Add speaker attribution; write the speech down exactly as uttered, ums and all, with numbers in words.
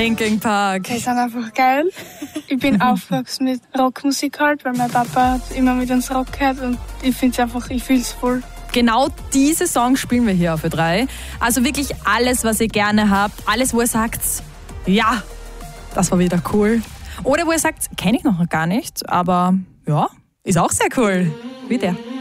Speaker 1: Linkin Park.
Speaker 2: Die sind einfach geil. Ich bin aufgewachsen mit Rockmusik halt, weil mein Papa hat immer mit uns Rock gehört und ich finde es einfach, ich fühle es voll.
Speaker 1: Genau diese Songs spielen wir hier auf Ö drei. Also wirklich alles, was ihr gerne habt, alles, wo ihr sagt, ja, das war wieder cool. Oder wo ihr sagt, kenne ich noch gar nicht, aber ja, ist auch sehr cool. Wie der.